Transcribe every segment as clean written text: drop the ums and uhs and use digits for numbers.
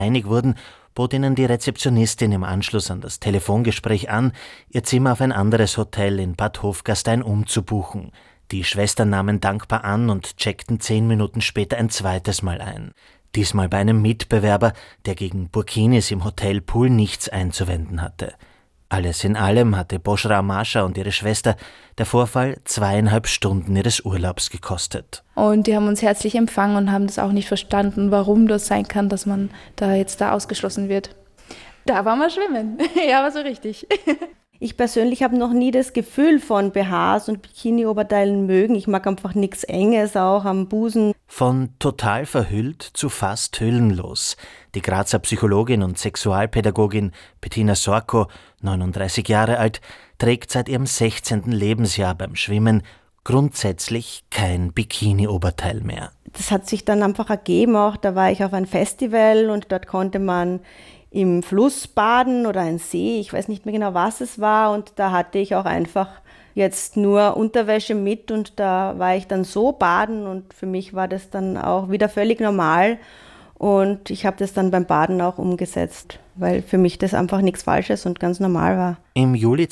einig wurden, bot ihnen die Rezeptionistin im Anschluss an das Telefongespräch an, ihr Zimmer auf ein anderes Hotel in Bad Hofgastein umzubuchen. Die Schwestern nahmen dankbar an und checkten 10 Minuten später ein zweites Mal ein. Diesmal bei einem Mitbewerber, der gegen Burkinis im Hotelpool nichts einzuwenden hatte. Alles in allem hatte Boschra Mascha und ihre Schwester der Vorfall 2,5 Stunden ihres Urlaubs gekostet. Und die haben uns herzlich empfangen und haben das auch nicht verstanden, warum das sein kann, dass man da jetzt ausgeschlossen wird. Da waren wir schwimmen. Ja, aber so richtig. Ich persönlich habe noch nie das Gefühl von BHs und Bikini-Oberteilen mögen. Ich mag einfach nichts Enges auch am Busen. Von total verhüllt zu fast hüllenlos. Die Grazer Psychologin und Sexualpädagogin Bettina Sorko, 39 Jahre alt, trägt seit ihrem 16. Lebensjahr beim Schwimmen grundsätzlich kein Bikini-Oberteil mehr. Das hat sich dann einfach ergeben auch. Da war ich auf einem Festival und dort konnte man im Fluss baden oder ein See, ich weiß nicht mehr genau, was es war, und da hatte ich auch einfach jetzt nur Unterwäsche mit und da war ich dann so baden und für mich war das dann auch wieder völlig normal und ich habe das dann beim Baden auch umgesetzt, weil für mich das einfach nichts Falsches und ganz normal war. Im Juli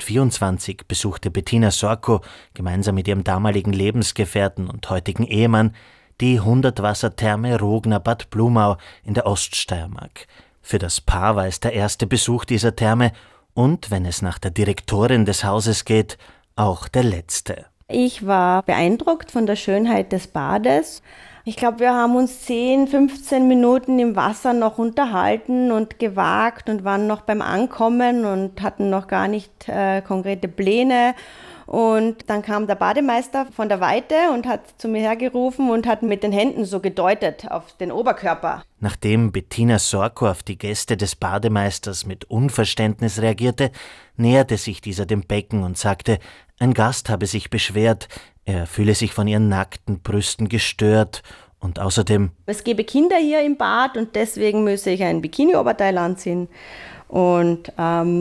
2024 besuchte Bettina Sorko gemeinsam mit ihrem damaligen Lebensgefährten und heutigen Ehemann die 100-Wasser-Therme Rogner Bad Blumau in der Oststeiermark. Für das Paar war es der erste Besuch dieser Therme und, wenn es nach der Direktorin des Hauses geht, auch der letzte. Ich war beeindruckt von der Schönheit des Bades. Ich glaube, wir haben uns 10, 15 Minuten im Wasser noch unterhalten und gewagt und waren noch beim Ankommen und hatten noch gar nicht konkrete Pläne. Und dann kam der Bademeister von der Weite und hat zu mir hergerufen und hat mit den Händen so gedeutet auf den Oberkörper. Nachdem Bettina Sorko auf die Gäste des Bademeisters mit Unverständnis reagierte, näherte sich dieser dem Becken und sagte, ein Gast habe sich beschwert, er fühle sich von ihren nackten Brüsten gestört und außerdem: Es gebe Kinder hier im Bad und deswegen müsse ich ein Bikini-Oberteil anziehen. Und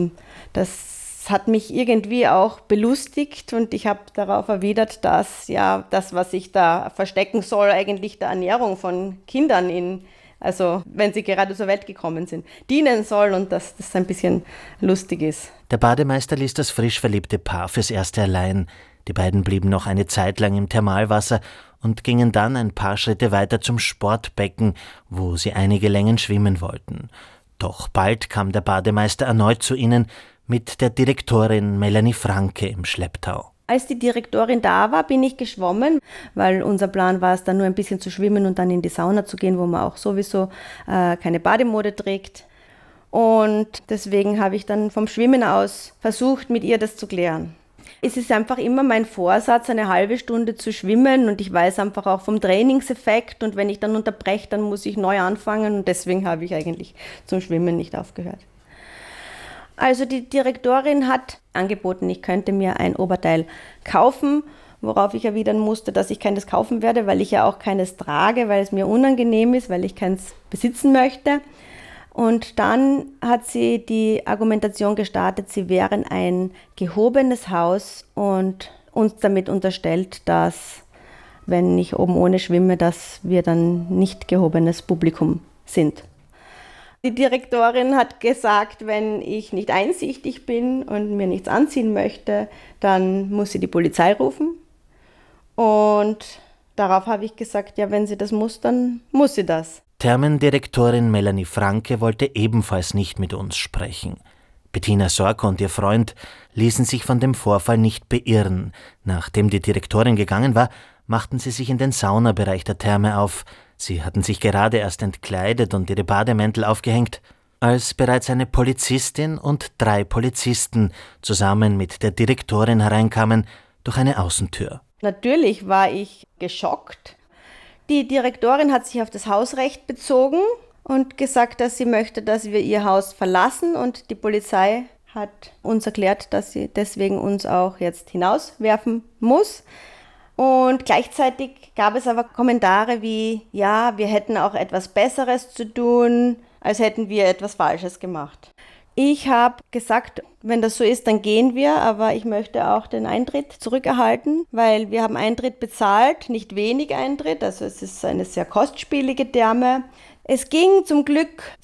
das hat mich irgendwie auch belustigt und ich habe darauf erwidert, dass ja das, was ich da verstecken soll, eigentlich der Ernährung von Kindern also wenn sie gerade zur Welt gekommen sind, dienen soll und dass das ein bisschen lustig ist. Der Bademeister ließ das frisch verliebte Paar fürs Erste allein. Die beiden blieben noch eine Zeit lang im Thermalwasser und gingen dann ein paar Schritte weiter zum Sportbecken, wo sie einige Längen schwimmen wollten. Doch bald kam der Bademeister erneut zu ihnen, mit der Direktorin Melanie Franke im Schlepptau. Als die Direktorin da war, bin ich geschwommen, weil unser Plan war es dann nur ein bisschen zu schwimmen und dann in die Sauna zu gehen, wo man auch sowieso keine Bademode trägt. Und deswegen habe ich dann vom Schwimmen aus versucht, mit ihr das zu klären. Es ist einfach immer mein Vorsatz, eine halbe Stunde zu schwimmen und ich weiß einfach auch vom Trainingseffekt und wenn ich dann unterbreche, dann muss ich neu anfangen und deswegen habe ich eigentlich zum Schwimmen nicht aufgehört. Also die Direktorin hat angeboten, ich könnte mir ein Oberteil kaufen, worauf ich erwidern musste, dass ich keines kaufen werde, weil ich ja auch keines trage, weil es mir unangenehm ist, weil ich keins besitzen möchte. Und dann hat sie die Argumentation gestartet, sie wären ein gehobenes Haus und uns damit unterstellt, dass, wenn ich oben ohne schwimme, dass wir dann nicht gehobenes Publikum sind. Die Direktorin hat gesagt, wenn ich nicht einsichtig bin und mir nichts anziehen möchte, dann muss sie die Polizei rufen. Und darauf habe ich gesagt, ja, wenn sie das muss, dann muss sie das. Thermendirektorin Melanie Franke wollte ebenfalls nicht mit uns sprechen. Bettina Sorko und ihr Freund ließen sich von dem Vorfall nicht beirren. Nachdem die Direktorin gegangen war, machten sie sich in den Saunabereich der Therme auf. Sie hatten sich gerade erst entkleidet und ihre Bademäntel aufgehängt, als bereits eine Polizistin und 3 Polizisten zusammen mit der Direktorin hereinkamen durch eine Außentür. Natürlich war ich geschockt. Die Direktorin hat sich auf das Hausrecht bezogen und gesagt, dass sie möchte, dass wir ihr Haus verlassen und die Polizei hat uns erklärt, dass sie deswegen uns auch jetzt hinauswerfen muss. Und gleichzeitig gab es aber Kommentare wie, ja, wir hätten auch etwas Besseres zu tun, als hätten wir etwas Falsches gemacht. Ich habe gesagt, wenn das so ist, dann gehen wir, aber ich möchte auch den Eintritt zurückerhalten, weil wir haben Eintritt bezahlt, nicht wenig Eintritt, also es ist eine sehr kostspielige Therme. Es ging zum Glück